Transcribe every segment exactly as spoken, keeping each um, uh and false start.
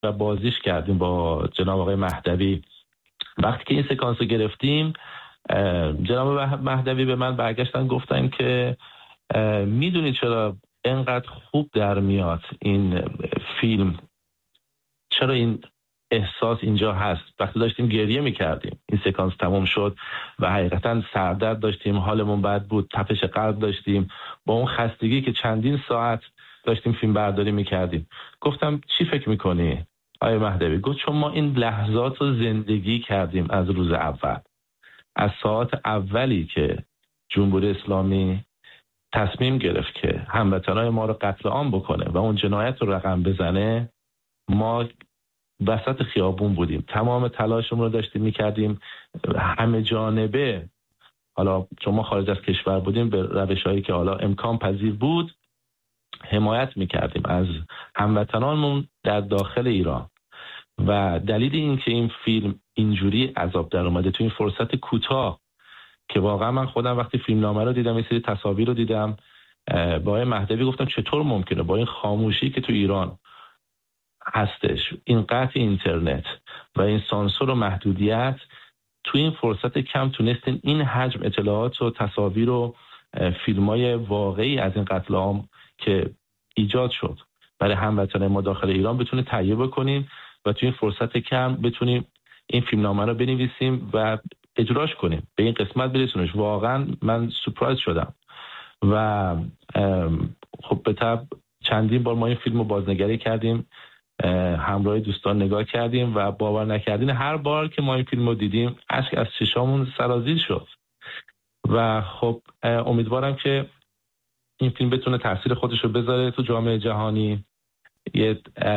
و بازیش کردیم با جناب آقای مهدوی. وقتی که این سکانس رو گرفتیم، جناب مهدوی به من برگشتن گفتن که میدونی چرا اینقدر خوب در میاد این فیلم، چرا این احساس اینجا هست. وقتی داشتیم گریه میکردیم، این سکانس تموم شد و حقیقتا سردرد داشتیم، حالمون بد بود، تپش قلب داشتیم، با اون خستگی که چندین ساعت داشتیم فیلم برداری میکردیم. گفتم چی فکر میکنی آقای مهدوی؟ گفت چون ما این لحظات رو زندگی کردیم از روز اول، از ساعت اولی که جمهوری اسلامی تصمیم گرفت که هموطنای ما رو قتل عام بکنه و اون جنایت رو رقم بزنه، ما وسط خیابون بودیم، تمام تلاشمون رو داشتیم میکردیم همه جانبه، حالا چون ما خارج از کشور بودیم به روش‌هایی که حالا امکان پذیر بود حمایت میکردیم از هموطنانمون در داخل ایران. و دلیل این که این فیلم اینجوری عذاب در اومده تو این فرصت کوتاه که واقعا من خودم وقتی فیلم نامه رو دیدم، این سری تصاویر رو دیدم، با آقای مهدوی گفتم چطور ممکنه با این خاموشی که تو ایران هستش، این قطع اینترنت و این سانسور و محدودیت، تو این فرصت کم تونستین این حجم اطلاعات و تصاویر و فیلمای واقعی از این قتل عام که ایجاد شد برای هموطنان ما داخل ایران بتونه تهیه بکنیم و تو این فرصت کم بتونیم این فیلمنامه رو بنویسیم و اجراش کنیم، به این قسمت برسونش. واقعا من سورپرایز شدم و خب به طب چندین بار ما این فیلم رو بازنگری کردیم، همراه دوستان نگاه کردیم و باور نکردین هر بار که ما این فیلم رو دیدیم اشک از چشامون سرازیر شد. و خب امیدوارم که این فیلم بتونه تاثیر خودش رو بذاره تو جامعه جهانی، یه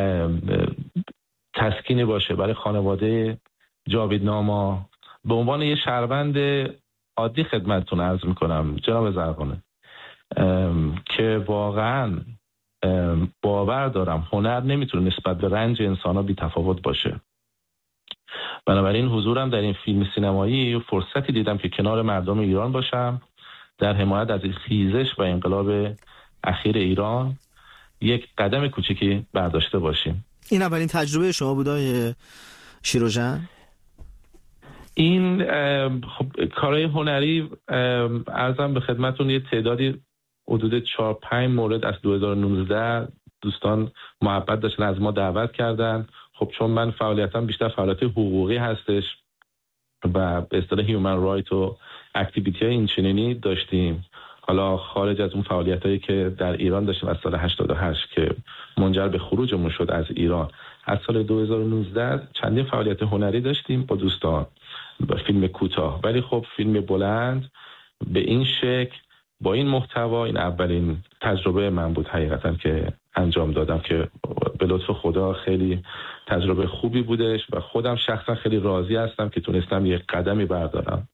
تسکینی باشه برای خانواده جاویدناما. به عنوان یه شهروند عادی خدمتتون عرض میکنم جناب زرقانه که واقعا باور دارم هنر نمیتونه نسبت به رنج انسان ها بی تفاوت باشه. بنابراین حضورم در این فیلم سینمایی فرصتی دیدم که کنار مردم ایران باشم، در حمایت از خیزش و انقلاب اخیر ایران یک قدم کوچکی برداشته باشیم. این اولین تجربه شما بود آقای شیروژن؟ این خب کارهای هنری عرضم به خدمتون یه تعدادی حدود چهار پنج مورد از دو هزار و نوزده دوستان محبت داشتن از ما دعوت کردن. خب چون من فعالیتم بیشتر فعالیت حقوقی هستش و به اصطلاح هیومن رایت و اکتیویتی های این چنینی داشتیم، حالا خارج از اون فعالیت هایی که در ایران داشتیم از سال هشتاد و هشت که منجر به خروجمون شد از ایران، از سال دو هزار و نوزده چندین فعالیت هنری داشتیم با دوستان، با فیلم کوتاه، ولی خب فیلم بلند به این شکل با این محتوا این اولین تجربه من بود حقیقتا که انجام دادم که به لطف خدا خیلی تجربه خوبی بودش و خودم شخصا خیلی راضی هستم که تونستم یک قدمی بردارم.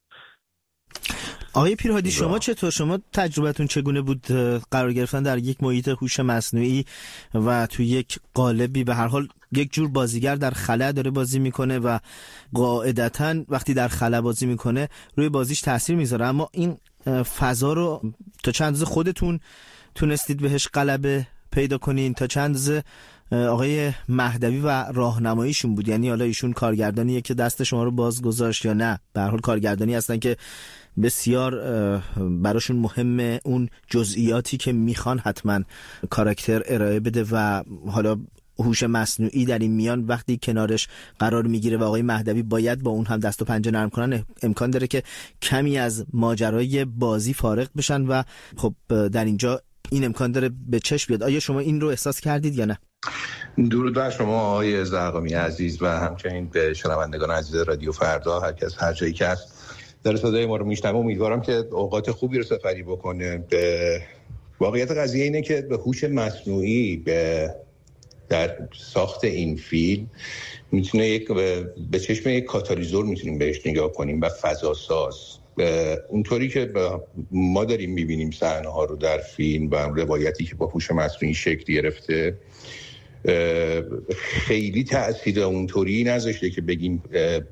آقای پیرهادی شما چطور؟ شما تجربتون چگونه بود قرار گرفتن در یک محیط هوش مصنوعی و تو یک قالبی؟ به هر حال یک جور بازیگر در خلا داره بازی میکنه و قاعدتاً وقتی در خلا بازی میکنه روی بازیش تاثیر میذاره، اما این فضا رو تا چند روز خودتون تونستید بهش غلبه پیدا کنین، تا چند روز آقای مهدوی و راهنماییشون بود؟ یعنی حالا ایشون کارگردانیه که دست شما رو باز گذاشت یا نه؟ به هر حال کارگردانی هستن که بسیار براشون مهمه اون جزئیاتی که میخوان حتما کاراکتر ارائه بده و حالا هوش مصنوعی در این میان وقتی کنارش قرار میگیره و آقای مهدوی باید با اون هم دست و پنجه نرم کنن، امکان داره که کمی از ماجرای بازی فارغ بشن و خب در اینجا این امکان داره به چشم بیاد. آیا شما این رو احساس کردید یا نه؟ درود بر شما آقای زرقامی عزیز و همچنین به شنوندگان عزیز رادیو فردا، هر کس هر جایی که هست در صدای ما رو میشنوه. امیدوارم که اوقات خوبی رو سپری بکنه. به واقعیت قضیه اینه که به هوش مصنوعی به در ساخت این فیلم میتونه یک به چشم یک کاتالیزور میتونیم بهش نگاه کنیم و فضاساز. اونطوری که ما داریم میبینیم صحنه ها رو در فیلم و روایتی که با هوش مصنوعی شکل گرفته خیلی تأثیر اونطوری نذاشته که بگیم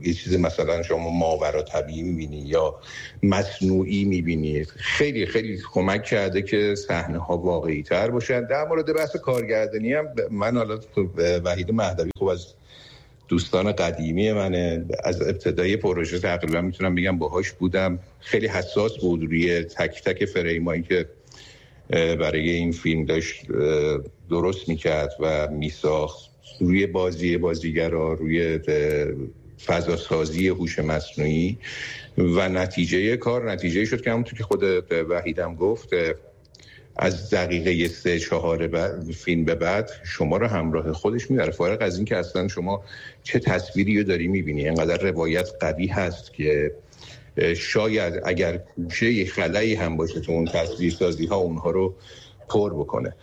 یه چیز مثلا شما ماورا طبیعی میبینی یا مصنوعی میبینی. خیلی خیلی کمک کرده که صحنه ها واقعی تر باشن. در مورد بحث کارگردانی هم من حالا وحید مهدوی خوب از دوستان قدیمی منه، از ابتدای پروژه تقریبا میتونم بگم باهاش بودم. خیلی حساس بود روی تک تک فریمایی که برای این فیلم داشت درست میکرد و میساخت، روی بازی بازیگرا، روی فضا سازی هوش مصنوعی و نتیجه کار نتیجه شد که همونطور که خود وحیدم گفت از دقیقه سه چهار فیلم به بعد شما رو همراه خودش میبره، فارغ از این که اصلا شما چه تصویری رو داری میبینی. اینقدر روایت قوی هست که شاید اگر کوچه خلایی هم باشه تو اون تصویرسازی ها اونها رو پر بکنه.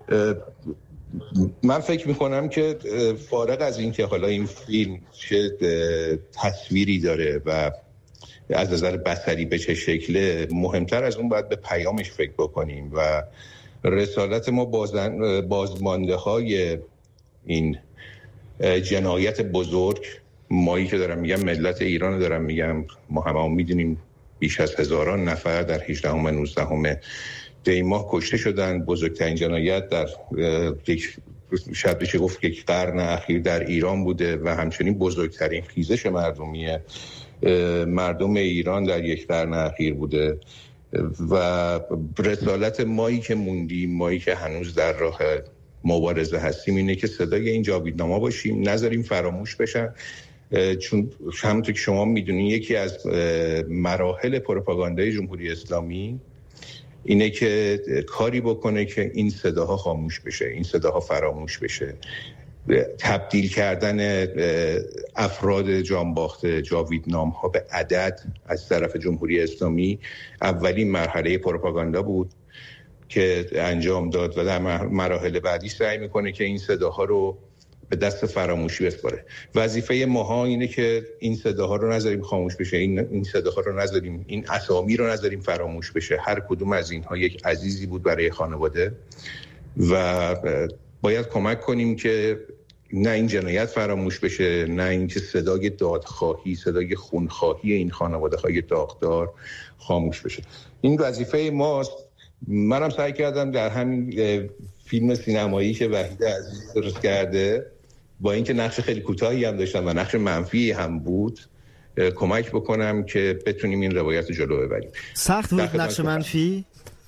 من فکر میکنم که فارغ از این که حالا این فیلم چه تصویری داره و از نظر بصری به چه شکله، مهمتر از اون باید به پیامش فکر بکنیم و رسالت ما بازمانده های این جنایت بزرگ، مایی که دارم میگم ملت ایران دارم میگم، ما همه میدونیم بیش از هزاران نفر در هجدهم و نوزدهم دی ماه کشته شدن. بزرگترین جنایت در یک شاید بشه گفت یک قرن اخیر در ایران بوده و همچنین بزرگترین خیزش مردمی مردم ایران در یک قرن اخیر بوده و رسالت مایی که موندیم، مایی که هنوز در راه مبارزه هستیم، اینه که صدای این جاویدنامه‌ها باشیم، نذاریم فراموش بشن. چون همونطور که شما میدونین یکی از مراحل پروپاگاندای جمهوری اسلامی اینه که کاری بکنه که این صداها خاموش بشه، این صداها فراموش بشه. تبدیل کردن افراد جانباخته جاویدنام‌ها به عدد از طرف جمهوری اسلامی اولین مرحله پروپاگاندا بود که انجام داد و در مراحل بعدی سعی میکنه که این صداها رو به دست فراموشی بسپاره. وظیفه ماها اینه که این صداها رو نذاریم خاموش بشه، این این صداها رو نذاریم، این اسامی رو نذاریم فراموش بشه. هر کدوم از اینها یک عزیزی بود برای خانواده و باید کمک کنیم که نه این جنایت فراموش بشه، نه اینکه صدای دادخواهی، صدای خونخواهی این خانواده‌های داغدار خاموش بشه. این وظیفه ماست. منم سعی کردم در همین فیلم سینمایی که وحید عزیز درست کرده، با اینکه نقش خیلی کوتاهی هم داشتم و نقش منفی هم بود، کمک بکنم که بتونیم این روایت رو جلو ببریم. سخت بود نقش منفی؟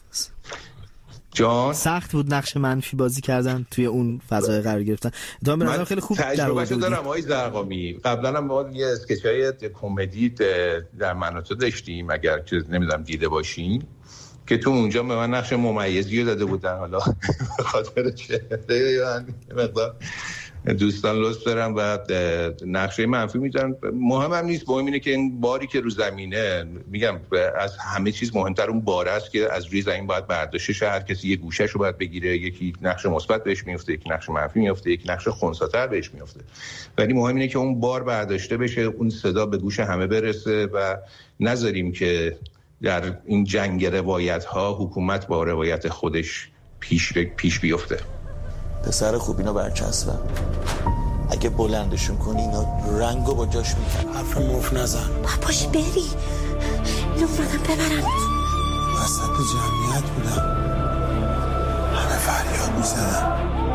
جان سخت بود نقش منفی بازی کردن توی اون فضای قرار گرفتن. من من خیلی خوب تجربهشو دارم آقای زرقامی. قبلا هم با یه اسکچای کمدی در مناطق داشتیم، اگر که نمیدونم دیده باشین، که تو اونجا به من نقش ممیزی رو داده بودن. حالا به خاطر چهره یا مقدار دوستان لطف دارم و نقشه منفی میذارن. مهم هم نیست، مهم اینه که این باری که رو زمینه، میگم از همه چیز مهمتر اون بار است که از روی زمین باید برداشته شه. هر کسی یه گوشه‌ش رو باید بگیره، یکی نقش مثبت بهش میفته، یکی نقش منفی میفته، یکی نقش خنثی‌تر بهش میفته، ولی مهم اینه که اون بار برداشته بشه، اون صدا به گوش همه برسه و نذاریم که در این جنگ روایت ها حکومت با روایت خودش پیش پیش بیفته. پسر خوب اینو برچسبم، اگه بلندشون کنی اینا رنگو با جاش میکنن. حرف موف نزن. باش بری اینو اومدم ببرم. وسط جمعیت بودم، همه فریاد میزدن.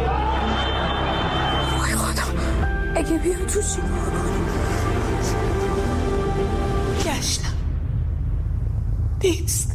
وای خدا اگه بیان تو چی؟ گشتم نیست.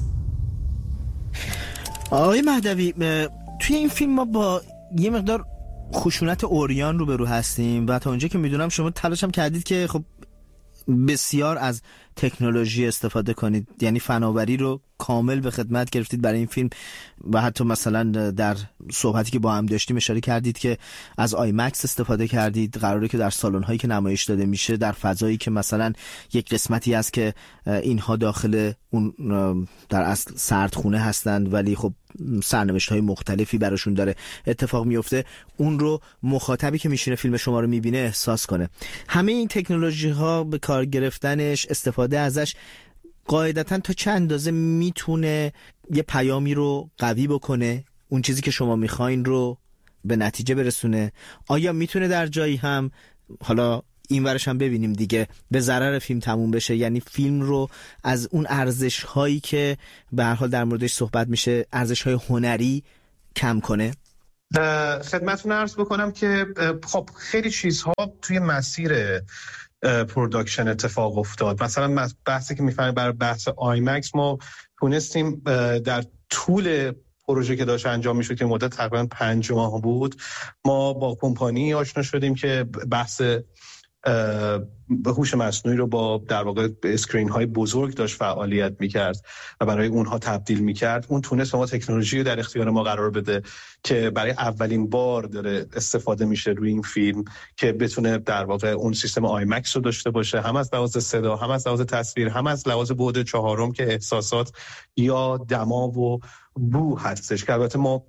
آقای مهدوی، توی این فیلم ما با یه مقدار خشونت اوریان رو برو هستیم و تا اونجا که میدونم شما تلاش هم کردید که خب بسیار از تکنولوژی استفاده کنید، یعنی فناوری رو کامل به خدمت گرفتید برای این فیلم و حتی مثلا در صحبتی که با هم داشتیم اشاره کردید که از آی مکس استفاده کردید. قراره که در سالن هایی که نمایش داده میشه، در فضایی که مثلا یک قسمتی هست که اینها داخل اون در اصل سردخونه هستند ولی خب سرنوشت های مختلفی براشون داره اتفاق میفته، اون رو مخاطبی که میشینه فیلم شما رو میبینه احساس کنه. همه این تکنولوژی ها به کار گرفتنش، استفاده ازش قاعدتاً تا چند اندازه میتونه یه پیامی رو قوی بکنه، اون چیزی که شما میخواین رو به نتیجه برسونه؟ آیا میتونه در جایی هم حالا این ورش هم ببینیم دیگه به ضرر فیلم تموم بشه، یعنی فیلم رو از اون ارزش هایی که به هر حال در موردش صحبت میشه، ارزش های هنری کم کنه؟ خدمتتون عرض بکنم که خب خیلی چیزها توی مسیر پروداکشن اتفاق افتاد. مثلا بحثی که میفهمیم برای بحث آیمکس ما تونستیم در طول پروژه که داشت انجام میشد که مدت تقریبا پنج ماه بود، ما با کمپانی آشنا شدیم که بحث هوش مصنوعی رو با در واقع اسکرین های بزرگ داشت فعالیت میکرد و برای اونها تبدیل میکرد. اون تونست ما تکنولوژی رو در اختیار ما قرار بده که برای اولین بار داره استفاده میشه روی این فیلم که بتونه در واقع اون سیستم آیمکس رو داشته باشه، هم از لحاظ صدا، هم از لحاظ تصویر، هم از لحاظ بعد چهارم که احساسات یا دما و بو هستش، که البته ما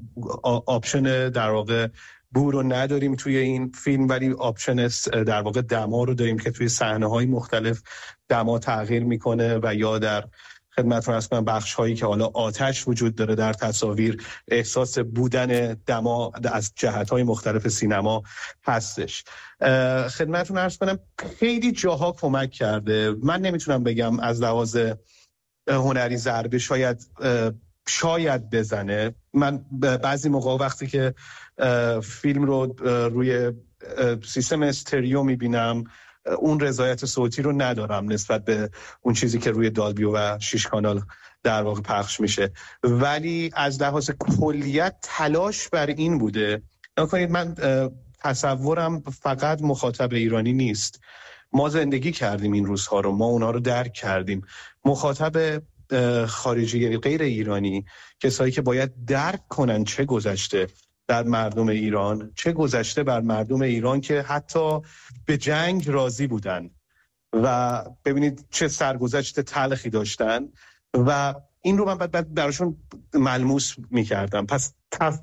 آپشن در واقع بو رو نداریم توی این فیلم، ولی آپشن در واقع دما رو داریم که توی صحنه‌های مختلف دما تغییر میکنه و یا در خدمتتون عرض کنم بخش هایی که حالا آتش وجود داره در تصاویر احساس بودن دما از جهت‌های مختلف سینما هستش. خدمتتون عرض کنم خیلی جاها کمک کرده. من نمیتونم بگم از لحاظ هنری ضربه شاید شاید بزنه. من بعضی موقع وقتی که فیلم رو روی سیستم استریو میبینم اون رضایت صوتی رو ندارم نسبت به اون چیزی که روی دالبی و شش کانال در واقع پخش میشه، ولی از لحاظ کلیت تلاش بر این بوده. نکنید من تصورم فقط مخاطب ایرانی نیست، ما زندگی کردیم این روزها رو، ما اونها رو درک کردیم. مخاطب خارجی غیر ایرانی، کسایی که باید درک کنن چه گذشته در مردم ایران، چه گذشته بر مردم ایران که حتی به جنگ راضی بودن و ببینید چه سرگذشت تلخی داشتن و این رو من بعد براشون ملموس میکردم. پس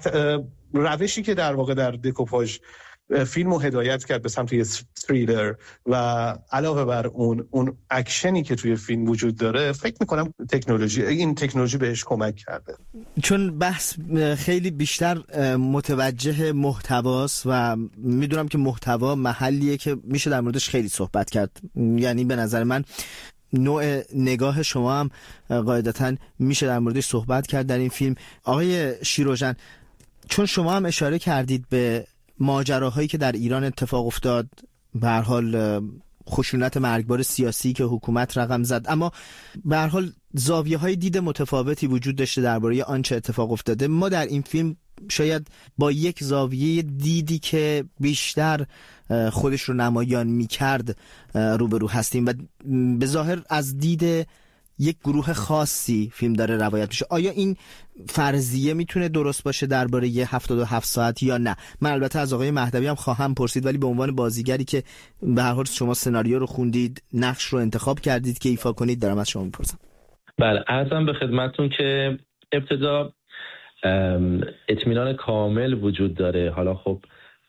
روشی که در واقع در دکوپاژ فیلم رو هدایت کرد به سمت یه تریلر و علاوه بر اون اون اکشنی که توی فیلم وجود داره، فکر میکنم تکنولوژی این تکنولوژی بهش کمک کرده. چون بحث خیلی بیشتر متوجه محتواست و میدونم که محتوا محلیه که میشه در موردش خیلی صحبت کرد، یعنی به نظر من نوع نگاه شما هم قاعدتاً میشه در موردش صحبت کرد در این فیلم. آقای شیروژن، چون شما هم اشاره کردید به ماجراهایی که در ایران اتفاق افتاد، به هر حال خشونت مرگبار سیاسی که حکومت رقم زد، اما به هر حال زاویه‌های دید متفاوتی وجود داشته درباره آنچه اتفاق افتاده. ما در این فیلم شاید با یک زاویه دیدی که بیشتر خودش رو نمایان می‌کرد روبرو هستیم و به ظاهر از دید یک گروه خاصی فیلم داره روایت میشه. آیا این فرضیه میتونه درست باشه درباره یه هفتاد و هفت ساعت یا نه؟ من البته از آقای مهدوی هم خواهم پرسید، ولی به عنوان بازیگری که به هر حال شما سناریو رو خوندید، نقش رو انتخاب کردید که ایفا کنید، دارم از شما میپرسم. بله، عرضم به خدمتتون که ابتدا اطمینان کامل وجود داره. حالا خب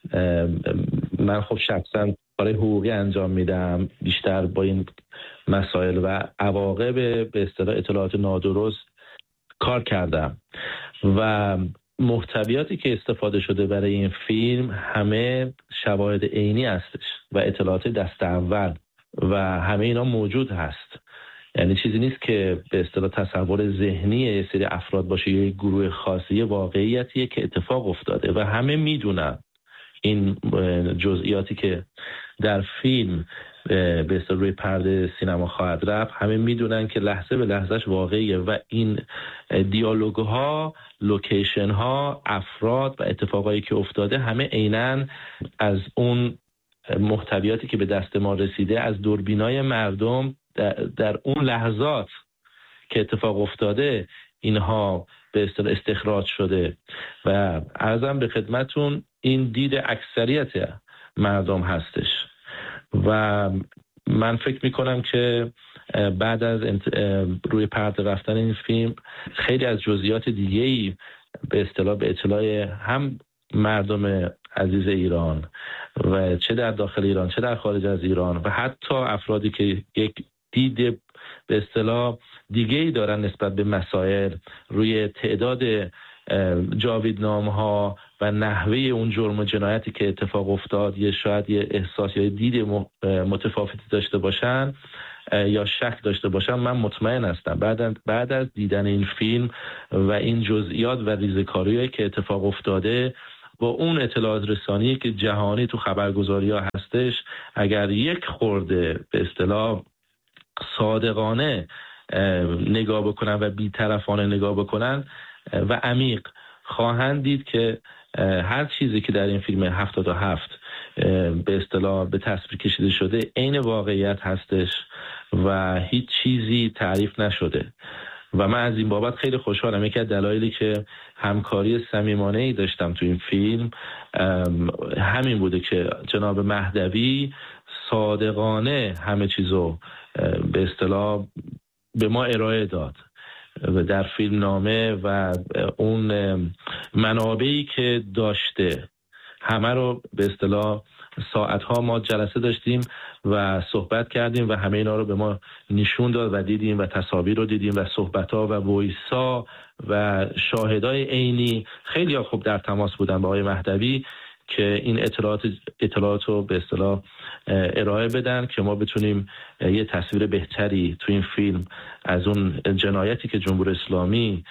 من خب شخصا برای حقوقی انجام میدم، بیشتر با این مسائل و عواقب به اصطلاح اطلاعات نادرست کار کردم و محتویاتی که استفاده شده برای این فیلم همه شواهد عینی هستش و اطلاعات دست اول و همه اینا موجود هست. یعنی چیزی نیست که به اصطلاح تصور ذهنی یه سری افراد باشه یا یک گروه خاصی، واقعیتیه که اتفاق افتاده و همه میدونن این جزئیاتی که در فیلم به اصطلاح روی پرده سینما خواهد رفت، همه میدونن که لحظه به لحظهش واقعیه و این دیالوگ ها، لوکیشن ها، افراد و اتفاقایی که افتاده همه عیناً از اون محتویاتی که به دست ما رسیده از دوربینای مردم در, در اون لحظات که اتفاق افتاده اینها به اصطلاح استخراج شده و عرضم به خدمتون این دید اکثریت مردم هستش و من فکر میکنم که بعد از روی پرده رفتن این فیلم خیلی از جزئیات دیگه‌ای به اصطلاح به اطلاع هم مردم عزیز ایران و چه در داخل ایران چه در خارج از ایران و حتی افرادی که یک دید به اصطلاح دیگه‌ای دارن نسبت به مسائل، روی تعداد جاویدنامه‌ها و نحوه اون جرم و جنایتی که اتفاق افتاد یه شاید یه احساس یا دید متفاوتی داشته باشن یا شک داشته باشن، من مطمئن هستم بعد بعد از دیدن این فیلم و این جزئیات و ریزه‌کاری‌هایی که اتفاق افتاده با اون اطلاعات رسانی که جهانی تو خبرگزاری‌ها هستش، اگر یک خورده به اصطلاح صادقانه نگاه بکنن و بی‌طرفانه نگاه بکنن و عمیق، خواهند دید که هر چیزی که در این فیلم هفتاد و هفت به اصطلاح به تصویر کشیده شده عین واقعیت هستش و هیچ چیزی تعریف نشده. و من از این بابت خیلی خوشحالم. یکی از دلایلی که همکاری صمیمانه‌ای داشتم تو این فیلم همین بوده که جناب مهدوی صادقانه همه چیزو به اصطلاح به ما ارائه داد و در فیلم نامه و اون منابعی که داشته همه رو به اصطلاح ساعتها ما جلسه داشتیم و صحبت کردیم و همه اینا رو به ما نشون داد و دیدیم و تصاویر رو دیدیم و صحبت‌ها و وایسا و شاهدای عینی. خیلی ها خوب در تماس بودن با آقای مهدوی که این اطلاعات اطلاعات رو به اصطلاح ارائه بدن که ما بتونیم یه تصویر بهتری تو این فیلم از اون جنایتی که جمهوری اسلامی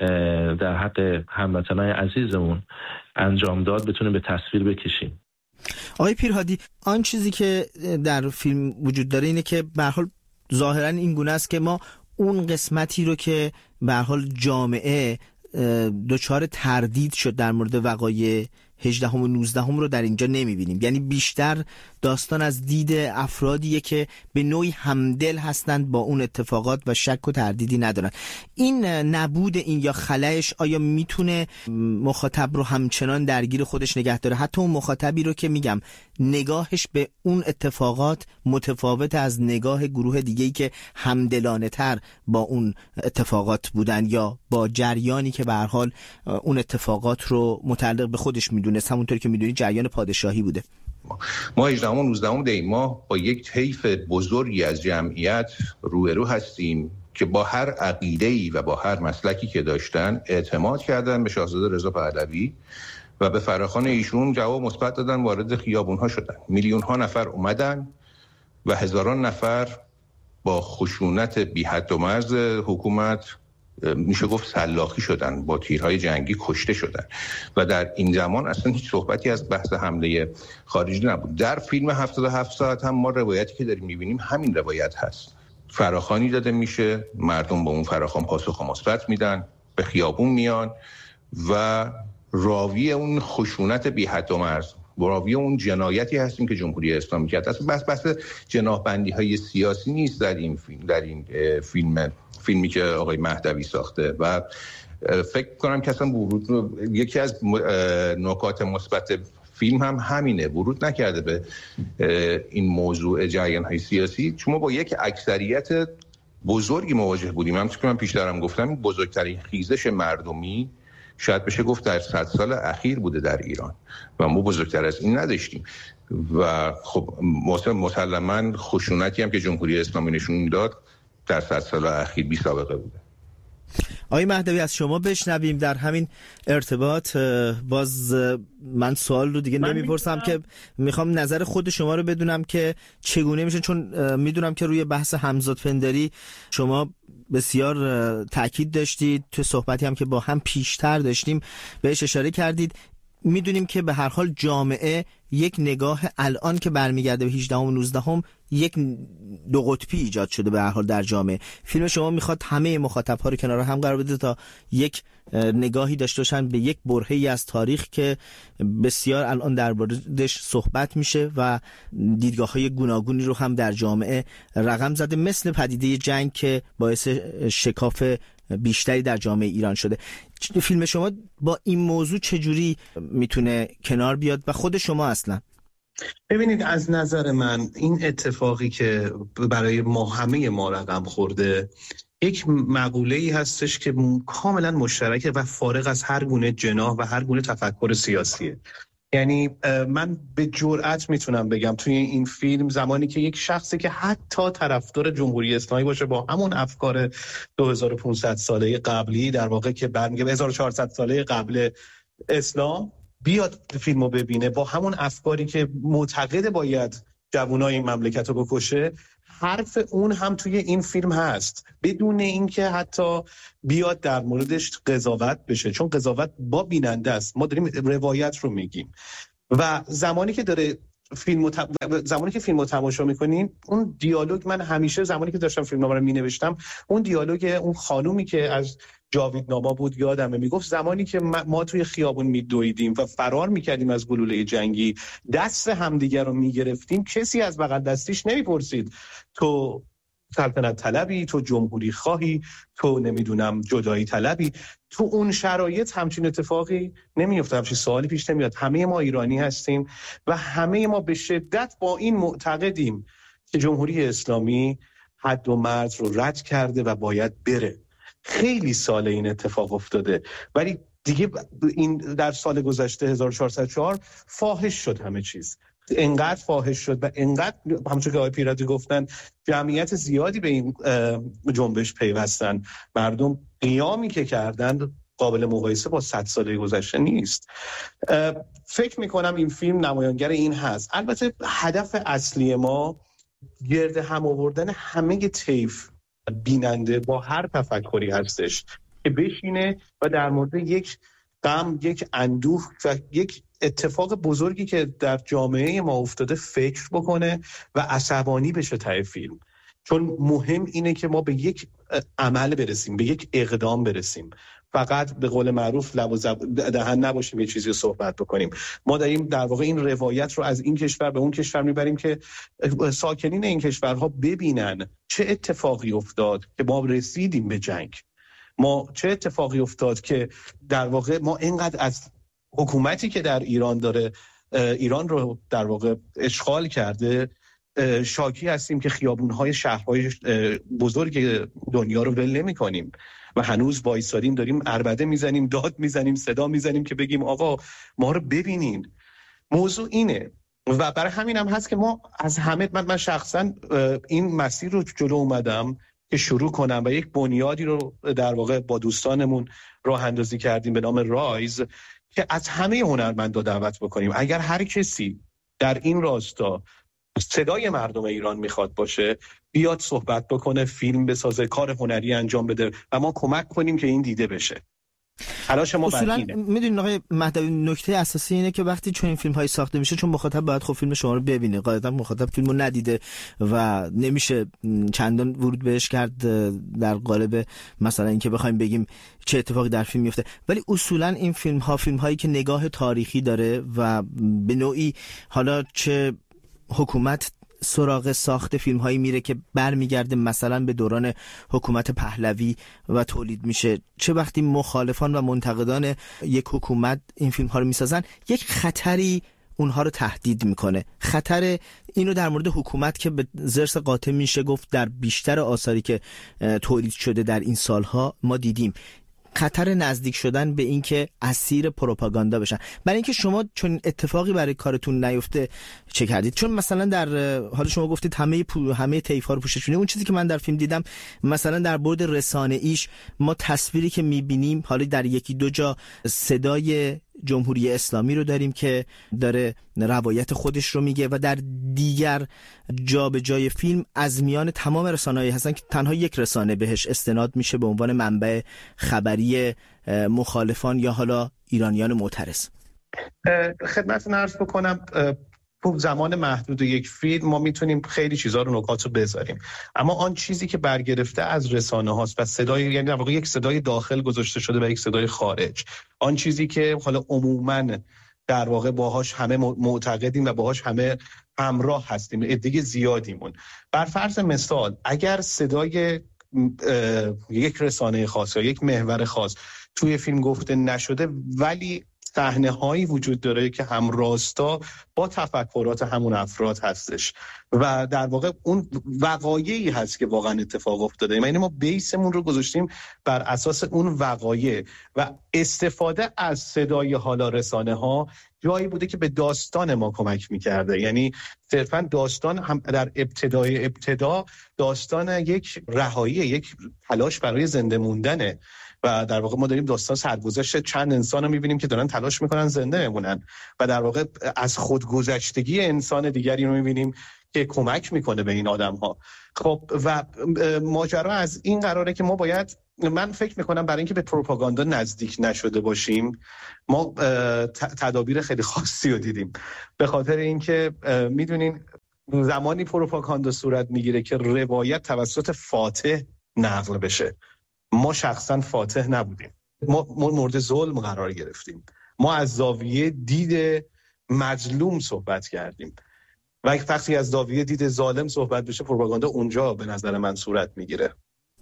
در حق هموطنان عزیزمون انجام داد بتونیم به تصویر بکشیم. آقای پیرهادی، آن چیزی که در فیلم وجود داره اینه که به هر حال ظاهرا این گونه است که ما اون قسمتی رو که به هر حال جامعه دچار تردید شد در مورد وقایع هجدهم و نوزدهم رو در اینجا نمیبینیم. یعنی بیشتر داستان از دید افرادیه که به نوعی همدل هستند با اون اتفاقات و شک و تردیدی ندارن. این نبود این یا خلأش آیا میتونه مخاطب رو همچنان درگیر خودش نگه داره، حتی اون مخاطبی رو که میگم نگاهش به اون اتفاقات متفاوت از نگاه گروه دیگه‌ای که همدلانه تر با اون اتفاقات بودن یا با جریانی که به هر حال اون اتفاقات رو متعلق به خودش میدونست، همونطور که میدونی جریان پادشاهی بوده. ما هجدهم و نوزدهم دی ماه با یک طیف بزرگی از جمعیت روبرو هستیم که با هر عقیده‌ای و با هر مسلکی که داشتن اعتماد کردن به شاهزاده رضا پهلوی و به فراخوان ایشون جواب مثبت دادن، وارد خیابون‌ها شدن. میلیون ها نفر اومدن و هزاران نفر با خشونت بی حد و مرز حکومت میشه گفت سلاخی شدن، با تیرهای جنگی کشته شدن و در این زمان اصلا هیچ صحبتی از بحث حمله خارجی نبود. در فیلم هفتاد و هفت ساعت هم ما روایتی که داریم میبینیم همین روایت هست. فراخوانی داده میشه، مردم با اون فراخوان پاسخ مثبت میدن، به خیابون میان و راوی اون خشونت بی حد و مرز، راوی اون جنایتی هستیم که جمهوری اسلامی کرد. اصلا بس بس جناح‌بندی های سیاسی نیست در این فیلم، در این فیلم فیلمی که آقای مهدوی ساخته و فکر کنم که اصلا ورود یکی از نکات مثبت فیلم هم همینه، ورود نکرده به این موضوع جریان‌های سیاسی، چون ما با یک اکثریت بزرگی مواجه بودیم. همونطور که من پیشترم گفتم بزرگترین خیزش مردمی شاید بشه گفت در صد سال اخیر بوده در ایران و ما بزرگتر از این نداشتیم و خب مسلماً خشونتی هم که جمهوری اسلامی نشون داد در صد سال اخیر بی سابقه بوده. آقای مهدوی از شما بشنویم در همین ارتباط. باز من سوال رو دیگه نمیپرسم که میخوام نظر خود شما رو بدونم که چگونه میشه، چون میدونم که روی بحث همزاد پنداری شما بسیار تاکید داشتید، تو صحبتی هم که با هم پیشتر داشتیم بهش اشاره کردید. میدونیم که به هر حال جامعه یک نگاه الان که برمیگرده به هجدهم و نوزدهم یک دو قطبی ایجاد شده به هر حال در جامعه. فیلم شما میخواد همه مخاطب ها رو کنار هم قرار بده تا یک نگاهی داشته باشن به یک برهه‌ای از تاریخ که بسیار الان درباره‌اش صحبت میشه و دیدگاه‌های گوناگونی رو هم در جامعه رقم زده، مثل پدیده جنگ که باعث شکاف بیشتری در جامعه ایران شده. فیلم شما با این موضوع چجوری میتونه کنار بیاد و خود شما اصلا؟ ببینید، از نظر من این اتفاقی که برای ما همه ما رقم خورده یک مقوله‌ای هستش که کاملا مشترکه و فارغ از هر گونه جناح و هر گونه تفکر سیاسیه. یعنی من به جرئت میتونم بگم توی این فیلم زمانی که یک شخصی که حتی طرفدار جمهوری اسلامی باشه با همون افکار دو هزار و پانصد ساله قبلی، در واقع که برمیگه هزار و چهارصد ساله قبل اسلام، بیاد فیلمو ببینه با همون افکاری که معتقد باید جوانای این مملکت رو بکشه، حرف اون هم توی این فیلم هست بدون اینکه حتی بیاد در موردش قضاوت بشه، چون قضاوت با بیننده است. ما داریم روایت رو میگیم و زمانی که داره فیلمو ت... زمانی که فیلمو تماشا میکنین، اون دیالوگ، من همیشه زمانی که داشتم فیلمنامه رو مینوشتم، اون دیالوگ اون خانومی که از جاویدنامه بود یادمه، میگفت زمانی که ما توی خیابون میدویدیم و فرار میکردیم از گلوله جنگی، دست همدیگر رو میگرفتیم، کسی از بغل دستیش نمیپرسید تو سلطنت طلبی، تو جمهوری خواهی، تو نمیدونم جدایی طلبی. تو اون شرایط همچین اتفاقی نمیفته، همچین سوالی پیش نمیاد. همه ما ایرانی هستیم و همه ما به شدت با این معتقدیم که جمهوری اسلامی حد و مرز رو رد کرده و باید بره. خیلی سال این اتفاق افتاده، ولی دیگه این در سال گذشته هزار و چهارصد و چهار فاحش شد همه چیز، انقدر فاحش شد و انقدر همونطور که آقای پیرادی گفتن جمعیت زیادی به این جنبش پیوستن. مردم قیامی که کردن قابل مقایسه با صد ساله گذشته نیست. فکر میکنم این فیلم نمایانگر این هست. البته هدف اصلی ما گرد هم آوردن همه طیف بیننده با هر تفکری هستش که بشینه و در مورد یک غم، یک اندوه و یک اتفاق بزرگی که در جامعه ما افتاده فکر بکنه و عصبانی بشه ته فیلم. چون مهم اینه که ما به یک عمل برسیم، به یک اقدام برسیم، فقط به قول معروف لب و دهن نباشیم یه چیزی رو صحبت بکنیم. ما داریم در واقع این روایت رو از این کشور به اون کشور میبریم که ساکنین این کشورها ببینن چه اتفاقی افتاد که ما رسیدیم به جنگ، ما چه اتفاقی افتاد که در واقع ما اینقدر از حکومتی که در ایران داره ایران رو در واقع اشغال کرده شاکی هستیم که خیابون‌های شهرهای بزرگ دنیا رو ول نمی‌کنیم و هنوز وایسادیم داریم عربده میزنیم، داد میزنیم، صدا میزنیم که بگیم آقا ما رو ببینین. موضوع اینه و برای همین هم هست که ما از همه من, من شخصا این مسیر رو جلو اومدم که شروع کنم و یک بنیادی رو در واقع با دوستانمون راه اندازی کردیم به نام رایز که از همه هنرمندا دعوت بکنیم اگر هر کسی در این راستا صدای مردم ایران میخواد باشه بیاد صحبت بکنه، فیلم بسازه، کار هنری انجام بده و ما کمک کنیم که این دیده بشه. تلاش ما بر اینه. میدونین آقای مهدوی نکته اساسی اینه که وقتی چون این فیلم های ساخته میشه، چون مخاطب باید خب فیلم شما رو ببینه، قاعدتا مخاطب فیلمو ندیده و نمیشه چندان ورود بهش کرد در قالب مثلا اینکه بخوایم بگیم چه اتفاقی در فیلم میفته، ولی اصولا این فیلم ها فیلم هایی که نگاه تاریخی داره و به نوعی حالا چه حکومت سراغ ساخت فیلم هایی میره که برمیگرده مثلا به دوران حکومت پهلوی و تولید میشه، چه وقتی مخالفان و منتقدان یک حکومت این فیلم ها رو میسازن، یک خطری اونها رو تهدید میکنه. خطر اینو در مورد حکومت که به ضرس قاطع میشه گفت در بیشتر آثاری که تولید شده در این سالها ما دیدیم، خطر نزدیک شدن به این که اسیر پروپاگاندا بشن. برای اینکه شما چون اتفاقی برای کارتون نیفته چه کردید؟ چون مثلا در حال شما گفتید همه پو... همه طیف‌ها رو پوشش می‌کنه. اون چیزی که من در فیلم دیدم مثلا در بعد رسانه‌ایش ما تصویری که می‌بینیم، حالا در یکی دو جا صدای جمهوری اسلامی رو داریم که داره روایت خودش رو میگه و در دیگر جا به جای فیلم از میان تمام رسانه‌ای هستن که تنها یک رسانه بهش استناد میشه به عنوان منبع خبری مخالفان یا حالا ایرانیان معترض. خدمتتون عرض بکنم تو زمان محدود یک فیلم ما میتونیم خیلی چیزا رو نکات رو بذاریم، اما آن چیزی که برگرفته از رسانه هاست و صدای، یعنی در واقع یک صدای داخل گذاشته شده و یک صدای خارج، آن چیزی که حالا عموماً در واقع باهاش همه معتقدیم و باهاش همه همراه هستیم، عده زیادیمون. بر فرض مثال اگر صدای یک رسانه خاص یا یک محور خاص توی فیلم گفته نشده ولی صحنه هایی وجود داره که هم راستا با تفکرات همون افراد هستش و در واقع اون وقایعی هست که واقعا اتفاق افتاده، یعنی ما بیسمون رو گذاشتیم بر اساس اون وقایع و استفاده از صدای حالا رسانه ها جایی بوده که به داستان ما کمک میکرده. یعنی صرفا داستان هم در ابتدای ابتدا داستان یک رهایی، یک تلاش برای زنده موندنه و در واقع ما داریم داستان سرگذشت چند انسان رو میبینیم که دارن تلاش میکنن زنده بمونن و در واقع از خودگذشتگی انسان دیگری رو میبینیم که کمک میکنه به این آدم ها. خب و ماجرا از این قراره که ما باید، من فکر میکنم برای اینکه به پروپاگاندا نزدیک نشده باشیم ما تدابیر خیلی خاصی رو دیدیم، به خاطر اینکه میدونین زمانی پروپاگاندا صورت میگیره که روایت توسط فاتح نقل بشه. ما شخصا فاتح نبودیم، ما مورد ظلم قرار گرفتیم، ما از زاویه دید مظلوم صحبت کردیم و وقتی از زاویه دید ظالم صحبت بشه پروپاگاندا اونجا به نظر من صورت میگیره.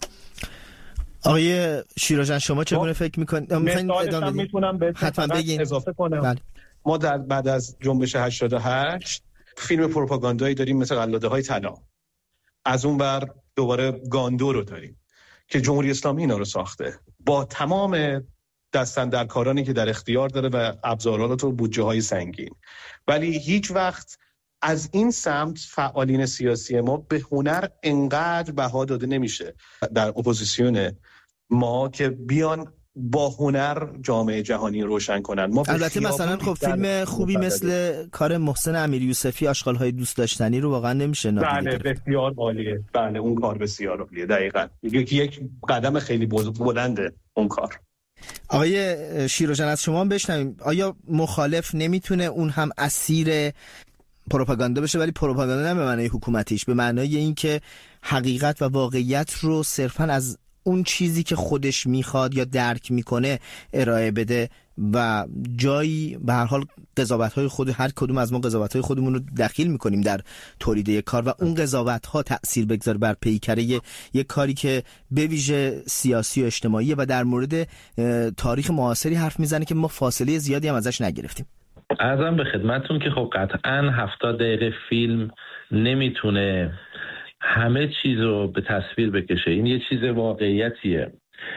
آقای شیراجان شما چگونه فکر میکنید؟ مثالش میتونم به حتما بگین اضافه کنم. بله. ما در بعد از جنبش هشتاد و هشت فیلم پروپاگاندایی داریم مثل قلاده های طلا، از اون بر دوباره گاندو رو داریم که جمهوری اسلامی اینا رو ساخته با تمام دستاندرکارانی که در اختیار داره و ابزارات و بودجه های سنگین، ولی هیچ وقت از این سمت فعالین سیاسی ما به هنر انقدر بها داده نمیشه در اپوزیسیون ما که بیان با هنر جامعه جهانی روشن کنن. ما البته مثلا خب فیلم خوبی مثل کار محسن امیریوسفی آشغال‌های دوست داشتنی رو واقعا نمیشه نادیده گرفت. بله بسیار عالیه. بله اون کار بسیار عالیه. دقیقاً یک یک قدم خیلی بلنده اون کار. آقای شیراجان از شما بشنویم، آیا مخالف نمیتونه اون هم اسیر پروپاگاندا بشه، ولی پروپاگاندا نه به معنای حکومتیش، به معنای اینکه حقیقت و واقعیت رو صرفاً از اون چیزی که خودش میخواد یا درک میکنه ارائه بده و جایی به هر حال قضاوت‌های خود هر کدوم از ما قضاوت‌های خودمون رو دخیل میکنیم در تولید یک کار و اون قضاوت‌ها تأثیر بگذاره بر پیکره یک کاری که به ویژه سیاسی و اجتماعیه و در مورد تاریخ معاصری حرف میزنه که ما فاصله زیادی هم ازش نگرفتیم. عرضم به خدمتتون که خب قطعاً هفتاد دقیقه فیلم نمیتونه همه چیز رو به تصویر بکشه. این یه چیز واقعیتیه.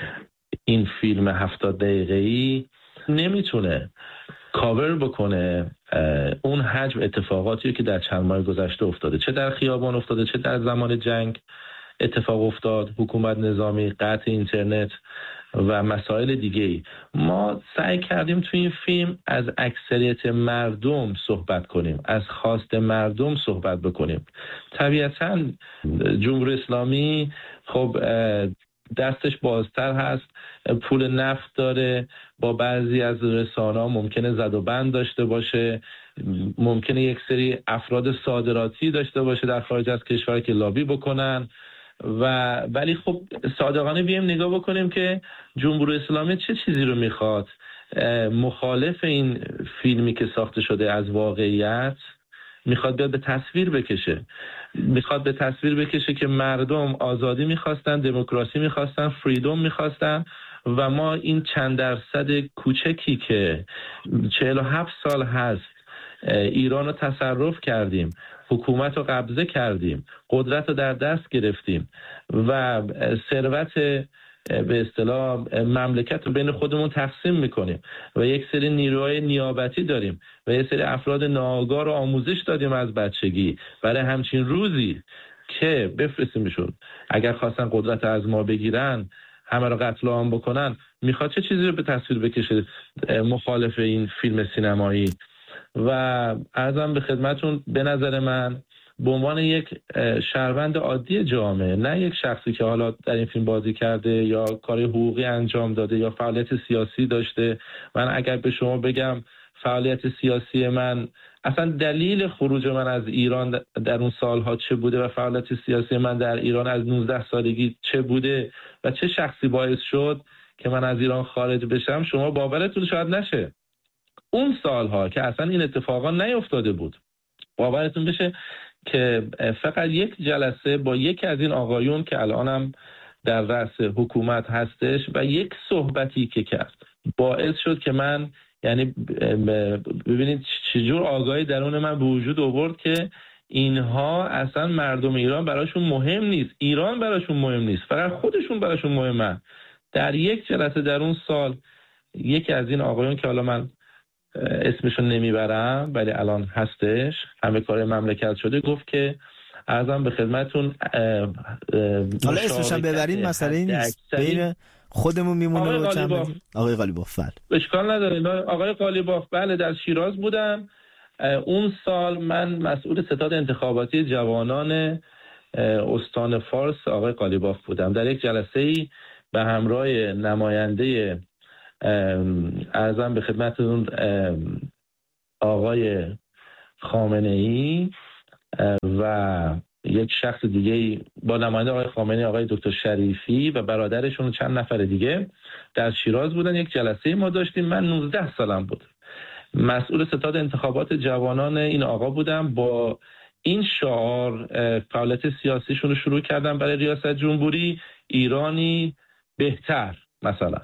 این فیلم هفتاد دقیقه‌ای نمیتونه کاور بکنه اون حجم اتفاقاتی که در چند ماه گذشته افتاده، چه در خیابان افتاده، چه در زمان جنگ اتفاق افتاد، حکومت نظامی، قطع اینترنت و مسائل دیگه‌ای. ما سعی کردیم توی این فیلم از اکثریت مردم صحبت کنیم، از خواست مردم صحبت بکنیم. طبیعتاً جمهوری اسلامی خب دستش بازتر هست، پول نفت داره، با بعضی از رسانه‌ها ممکنه زد و بند داشته باشه، ممکنه یک سری افراد صادراتی داشته باشه در خارج از کشور که لابی بکنن و ولی خب صادقانه بیایم نگاه بکنیم که جمهوری اسلامی چه چیزی رو میخواد. مخالف این فیلمی که ساخته شده از واقعیت میخواد بیاد به تصویر بکشه، میخواد به تصویر بکشه که مردم آزادی میخواستن، دموکراسی میخواستن، فریدم میخواستن و ما این چند درصد کوچکی که چهل و هفت سال هست ایران رو تصرف کردیم، حکومت رو قبضه کردیم، قدرت رو در دست گرفتیم و ثروت به اصطلاح مملکت رو بین خودمون تقسیم میکنیم و یک سری نیروهای نیابتی داریم و یک سری افراد ناآگاه رو آموزش دادیم از بچگی برای همچین روزی که بفرستیمشون اگر خواستن قدرت از ما بگیرن همه رو قتل عام بکنن. میخواد چه چیزی رو به تصویر بکشه مخالف این فیلم سینمایی؟ و عرضم به خدمتون به نظر من به عنوان یک شهروند عادی جامعه، نه یک شخصی که حالا در این فیلم بازی کرده یا کار حقوقی انجام داده یا فعالیت سیاسی داشته، من اگر به شما بگم فعالیت سیاسی من اصلا دلیل خروج من از ایران در اون سالها چه بوده و فعالیت سیاسی من در ایران از نوزده سالگی چه بوده و چه شخصی باعث شد که من از ایران خارج بشم، شما باورتون شاید نشه اون سالها که اصلا این اتفاقا نیفتاده بود، باورتون بشه که فقط یک جلسه با یکی از این آقایون که الانم در رأس حکومت هستش و یک صحبتی که کرد باعث شد که من یعنی ببینید چجور آگاهی درون من به وجود آورد که اینها اصلا مردم ایران براشون مهم نیست، ایران براشون مهم نیست، فقط خودشون براشون مهمه. در یک جلسه در اون سال یکی از این آقایون که حالا من اسمشون نمیبرم ولی الان هستش، همه کار مملکت شده، گفت که عرضم به خدمتون حالا اسمش هم ببرین مسئله نیست، بین خودمون میمونه و چند بدیم. آقای قالیباف اشکال نداره. آقای قالیباف بله در شیراز بودم. اون سال من مسئول ستاد انتخاباتی جوانان استان فارس آقای قالیباف بودم. در یک جلسه‌ای به همراه نماینده عرضم به خدمتتون آقای خامنه‌ای و یک شخص دیگه با نماینده آقای خامنه‌ای آقای دکتر شریفی و برادرشون و چند نفر دیگه در شیراز بودن. یک جلسه ما داشتیم. من نوزده سالم بود. مسئول ستاد انتخابات جوانان این آقا بودم. با این شعار فعالیت سیاسیشون رو شروع کردم برای ریاست جمهوری. ایرانی بهتر مثلا.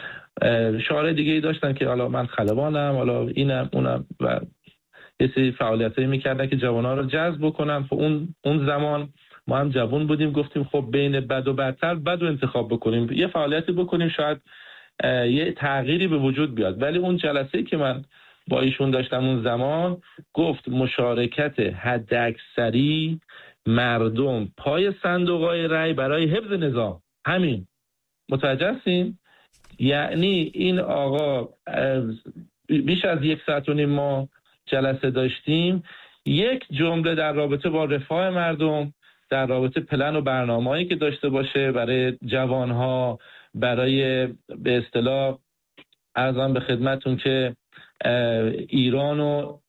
شعار دیگه داشتن که حالا من خلبانم، حالا اینم اونم و یه سری فعالیتایی میکردن که جوانان رو جذب بکنن. خب اون اون زمان ما هم جوان بودیم، گفتیم خب بین بد و بدتر بد و انتخاب بکنیم، یه فعالیتی بکنیم شاید یه تغییری به وجود بیاد. ولی اون جلسه‌ای که من با ایشون داشتم اون زمان گفت مشارکت حداکثری مردم پای صندوق‌های رای برای حفظ نظام. همین. متوجه هستین؟ یعنی این آقا بیش از یک ساعت و نیم ما جلسه داشتیم. یک جمله در رابطه با رفاه مردم، در رابطه پلن و برنامه‌ای که داشته باشه برای جوانها، برای به اصطلاح عرضم به خدمتون که ایران و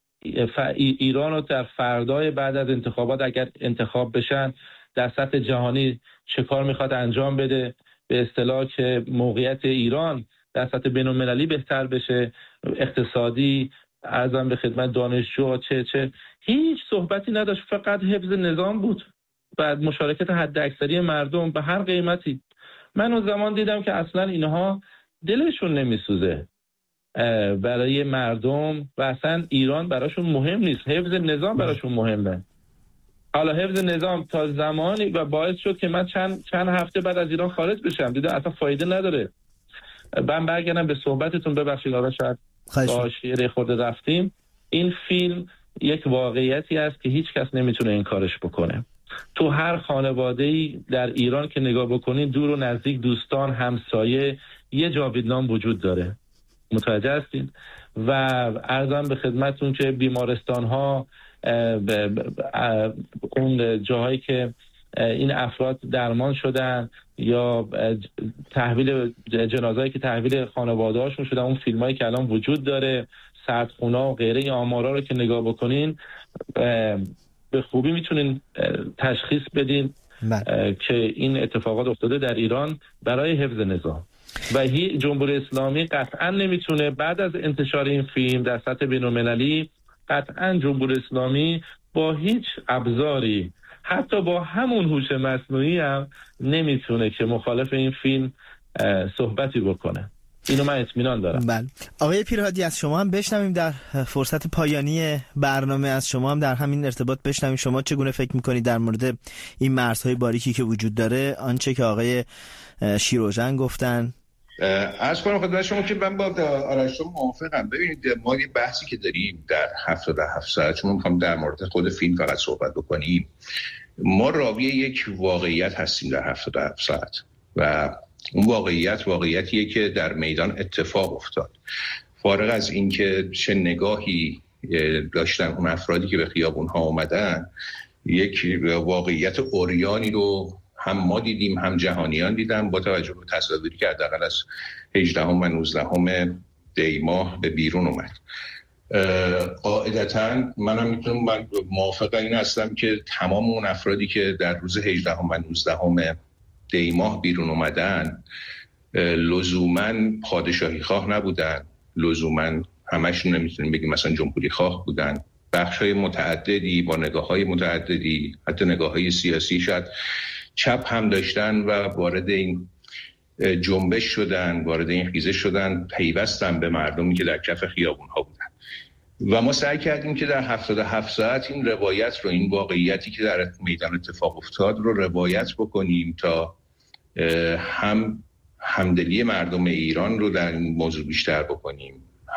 ایران رو در فردای بعد از انتخابات اگر انتخاب بشن در سطح جهانی چه کار میخواد انجام بده، به اصطلاح که موقعیت ایران در سطح بین‌المللی بهتر بشه، اقتصادی، عرضم به خدمت دانشجو، چه چه هیچ صحبتی نداشت، فقط حفظ نظام بود. بعد مشارکت حداکثری مردم به هر قیمتی. من اون زمان دیدم که اصلا اینها دلشون نمیسوزه برای مردم و اصلا ایران براشون مهم نیست، حفظ نظام براشون مهمه. حالا حفظ نظام تا زمانی و باعث شد که من چند چند هفته بعد از ایران خارج بشم. دیدم اصلا فایده نداره. من برگردم به صحبتتون، ببخشید آقا شاید با شیره خورده رفتیم. این فیلم یک واقعیتی است که هیچ کس نمیتونه این کارش بکنه. تو هر خانواده‌ای در ایران که نگاه بکنید، دور و نزدیک، دوستان، همسایه، یه جاویدنام وجود داره. متوجه هستید؟ و عرضم به خدمتون که بیمارستان‌ها، اون جاهایی که این افراد درمان شدن یا تحویل جنازه‌ای که تحویل خانواده‌هاشون شدن، اون فیلمایی که الان وجود داره، سردخونا و غیره، این آمارا رو که نگاه بکنین به خوبی میتونین تشخیص بدین که این اتفاقات افتاده در ایران برای حفظ نظام. و هی جمهوری اسلامی قطعا نمیتونه بعد از انتشار این فیلم در سطح بین‌المللی، قطعا جمهوری اسلامی با هیچ ابزاری، حتی با همون هوش مصنوعی هم نمیتونه که مخالف این فیلم صحبتی بکنه. اینو من اطمینان دارم. بله. آقای پیرهادی از شما هم بشنویم در فرصت پایانی برنامه، از شما هم در همین ارتباط بشنویم شما چگونه فکر میکنید در مورد این مرزهای باریکی که وجود داره، آنچه که آقای شیروژن گفتن. عرض کنم خدمت شما که من با آرش شما موافقم. ببینید ما یه بحثی که داریم در هفتاد و هفت ساعت، چون میخوام در مورد خود فیلم فقط صحبت بکنیم، ما راوی یک واقعیت هستیم در هفتاد و هفت ساعت و اون واقعیت واقعیتیه که در میدان اتفاق افتاد. فارغ از اینکه چه نگاهی داشتن اون افرادی که به خیابون ها اومدن، یک واقعیت اوریانی رو هم ما دیدیم هم جهانیان دیدن، با توجه به تصاویری که حداقل از هجدهم و نوزدهم دی ماه به بیرون اومد. قاعدتاً منم میتونم من موافق این هستم که تمام اون افرادی که در روز هجدهم و نوزدهم دی ماه بیرون اومدن لزوماً پادشاهی خواه نبودن، لزوماً همشون نمیتونیم بگیم مثلا جمهوری خواه بودن. بخش‌های متعددی با نگاه‌های متعددی، حتی نگاه‌های سیاسی شاید چپ هم داشتن و وارد این جنبش شدن، وارد این خیزش شدن، پیوستن به مردمی که در کف خیابون‌ها بودن. و ما سعی کردیم که در هفتاد و هفت ساعت این روایت رو، این واقعیتی که در میدان اتفاق افتاد رو روایت بکنیم تا هم همدلی مردم ایران رو در این موضوع بیشتر بکنیم،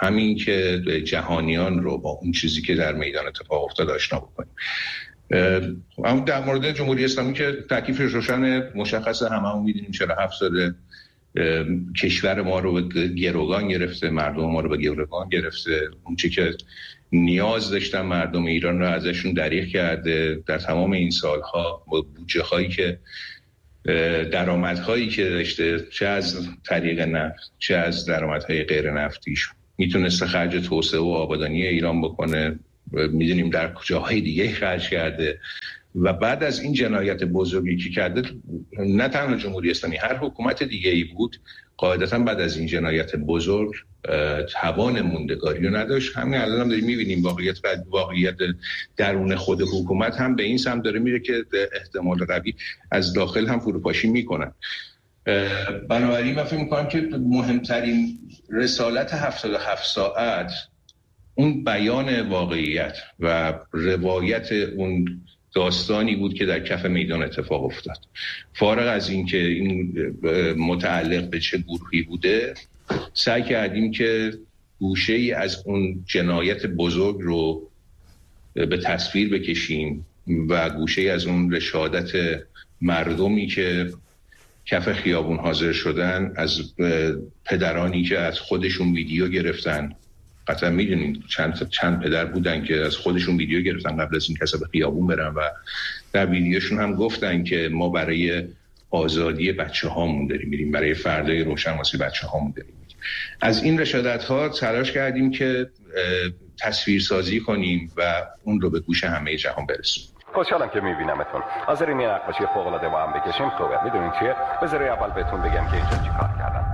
همین که جهانیان رو با اون چیزی که در میدان اتفاق افتاد آشنا بکنیم. اما در مورد جمهوری اسلامی که تکلیفش روشن، مشخصه، هممون می‌دونیم چرا هفت سال کشور ما رو به گروگان گرفته، مردم ما رو به گروگان گرفته. اون چیزی که نیاز داشتن مردم ایران رو ازشون دریغ کرده در تمام این سالها، با بودجه هایی که درآمدهایی که داشته، چه از طریق نفت چه از درآمدهای غیر نفتیش، میتونسته خرج توسعه و آبادانی ایران بکنه. میدونیم در جاهای دیگه خرج کرده و بعد از این جنایت بزرگی که کرده، نه تنها جمهوری اسلامی، هر حکومت دیگه ای بود قاعدتا بعد از این جنایت بزرگ توان موندگاری رو نداشت. همین الان هم داریم میبینیم واقعیت واقعیت درون خود حکومت هم به این سمت داره میره که احتمال قوی از داخل هم فروپاشی میکنن. بنابراین من فکر میکنم که مهمترین رسالت هفتاد و هفت ساعت اون بیان واقعیت و روایت اون داستانی بود که در کف میدان اتفاق افتاد. فارغ از این که این متعلق به چه گروهی بوده، سعی کردیم که گوشه‌ای از اون جنایت بزرگ رو به تصویر بکشیم و گوشه‌ای از اون رشادت مردمی که کف خیابون حاضر شدن، از پدرانی که از خودشون ویدیو گرفتن. قطعا میدونین چند چند پدر بودن که از خودشون ویدیو گرفتن قبل از این کسا به خیابون برن و در ویدیوشون هم گفتن که ما برای آزادی بچه هامون داریم میریم، برای فردای روشن واسه بچه هامون داریم میریم. از این رشادت ها تلاش کردیم که تصویرسازی کنیم و اون رو به گوش همه جهان برسونیم. خوشحالم که میبینمتون. حاضرین یه نقاشی فوق العاده با هم بکشیم؟ خوبه. میدونین چیه؟ بذارید اول بهتون بگم که اینجا چیکار کردم.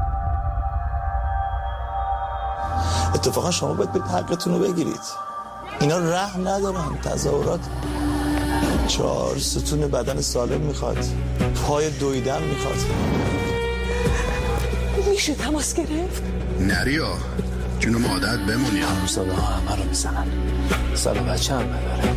اتفاقا شما باید برید حقتون رو بگیرید. اینا رحم ندارن. تظاهرات چهار ستون بدن سالم میخواد، پای دویدن میخواد. میشه تماس گرفت؟ نریا جون مادر بمونی. همساده ها همه رو میزنن، سال بچه هم ببره.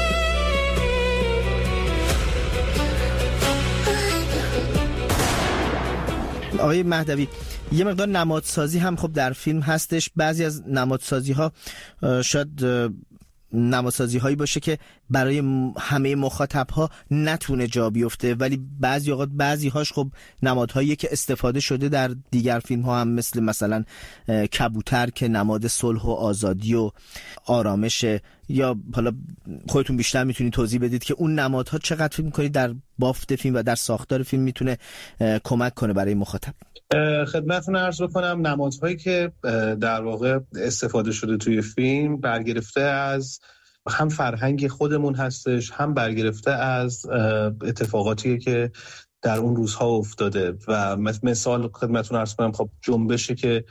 آقای مهدوی، یه مقدار نمادسازی هم خب در فیلم هستش. بعضی از نمادسازی ها شاید نمادسازی هایی باشه که برای همه مخاطب ها نتونه جا بیفته، ولی بعضی اوقات بعضی هاش خب نمادهایی که استفاده شده در دیگر فیلم ها هم، مثل مثلا کبوتر که نماد صلح و آزادی و آرامشه، یا حالا خودتون بیشتر میتونید توضیح بدید که اون نمادها چقدر فکر میکنید در بافت فیلم و در ساختار فیلم میتونه کمک کنه برای مخاطب؟ خدمتتون عرض بکنم نمادهایی که در واقع استفاده شده توی فیلم برگرفته از هم فرهنگ خودمون هستش، هم برگرفته از اتفاقاتی که در اون روزها افتاده. و مثال خدمتتون عرض کنم، خب جنبشی که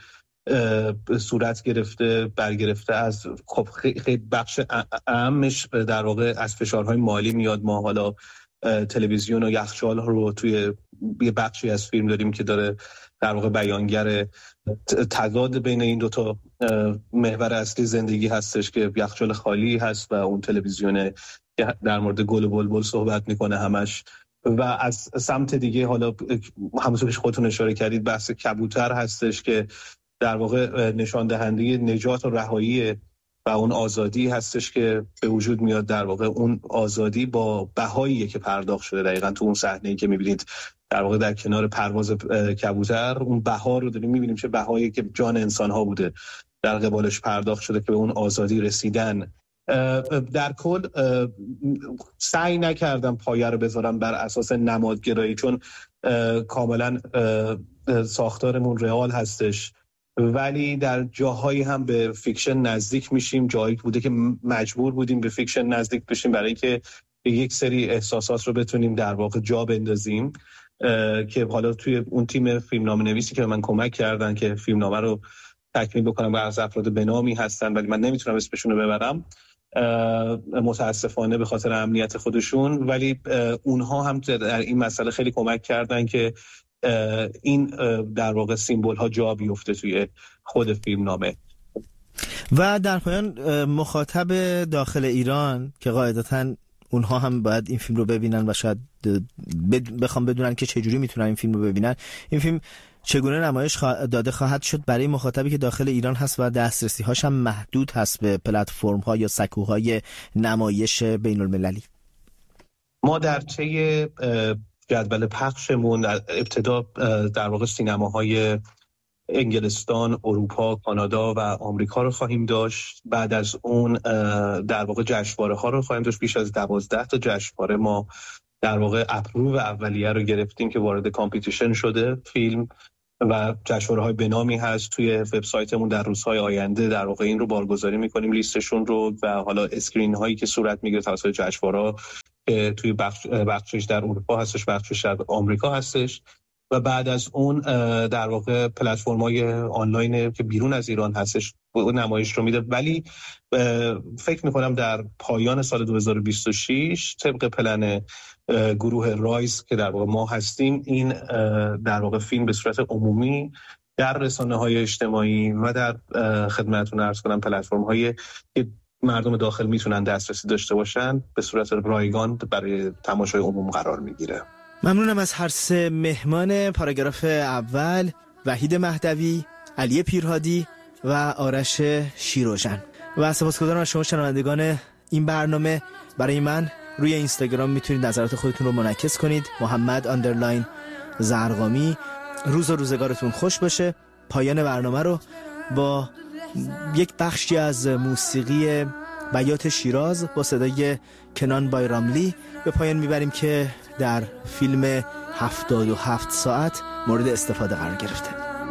صورت گرفته برگرفته از خب خیلی بخش اهمش در واقع از فشارهای مالی میاد. ما حالا تلویزیون و یخچال رو توی یه بخشی از فیلم داریم که داره در واقع بیانگر تضاد بین این دوتا محور اصلی زندگی هستش که یخچال خالی هست و اون تلویزیون در مورد گل و بلبل صحبت میکنه همش. و از سمت دیگه حالا همونطور که خودتون اشاره کردید بحث کبوتر هستش که در واقع نشان دهنده نجات و رهایی و اون آزادی هستش که به وجود میاد. در واقع اون آزادی با بهاییه که پرداخت شده. دقیقاً تو اون صحنه‌ای که می‌بینید در واقع در کنار پرواز کبوتر، اون بها رو داریم می‌بینیم چه بهایی که جان انسان‌ها بوده در قبالش پرداخت شده که به اون آزادی رسیدن. در کل سعی نکردم پایه رو بذارم بر اساس نمادگرایی، چون کاملا ساختارمون رئال هستش، ولی در جاهایی هم به فیکشن نزدیک میشیم. جایی بوده که مجبور بودیم به فیکشن نزدیک بشیم برای اینکه یک سری احساسات رو بتونیم در واقع جا بندازیم، که حالا توی اون تیم فیلمنامه نویسی که من کمک کردن که فیلمنامه رو تکمیل بکنم و از افراد بنامی هستن ولی من نمیتونم اسمشون رو ببرم متاسفانه به خاطر امنیت خودشون، ولی اونها هم در این مسئله خیلی کمک کردن که این در واقع سیمبول ها جا بیفته توی خود فیلمنامه. و در پایان مخاطب داخل ایران که قاعدتاً اونها هم باید این فیلم رو ببینن و شاید بخوام بدونن که چجوری میتونن این فیلم رو ببینن، این فیلم چگونه نمایش خوا... داده خواهد شد برای مخاطبی که داخل ایران هست و دسترسی هاش هم محدود هست به پلتفرم ها یا سکوهای نمایش بین المللی؟ ما در طی جدول پخشمون در ابتدا در واقع سینماهای انگلستان، اروپا، کانادا و آمریکا رو خواهیم داشت. بعد از اون در واقع جشنواره ها رو خواهیم داشت. بیش از دوازده تا جشنواره ما در واقع اپروو اولیه رو گرفتیم که وارد کامپیتیشن شده فیلم و جشنواره های بنامی هست. توی وبسایتمون در روزهای آینده در واقع این رو بارگذاری می‌کنیم، لیستشون رو، و حالا اسکرین هایی که صورت میگیره توسط جشنواره توی بخش بخشش در اروپا هستش، بخشش در آمریکا هستش. و بعد از اون در واقع پلتفرم‌های آنلاین که بیرون از ایران هستش نمایش رو میده. ولی فکر میکنم در پایان سال دو هزار و بیست و شش طبق پلن گروه رایز که در واقع ما هستیم، این در واقع فیلم به صورت عمومی در رسانه‌های اجتماعی و در خدمتتون عرض کنم پلتفرم‌های که مردم داخل میتونن دسترسی داشته باشن به صورت رایگان برای تماشای عموم قرار میگیره. ممنونم از هر سه مهمان پاراگراف اول، وحید مهدوی، علی پیرهادی و آرش شیروژن. و سپاسگزارم از شما شنوندگان این برنامه. برای من روی اینستاگرام میتونید نظرات خودتون رو منعکس کنید، محمد اندرلاین زرقامی. روز و روزگارتون خوش باشه. پایان برنامه رو با یک بخشی از موسیقی بیات شیراز با صدای کنان بایراملی به پایان میبریم که در فیلم هفتاد و هفت ساعت مورد استفاده قرار گرفته.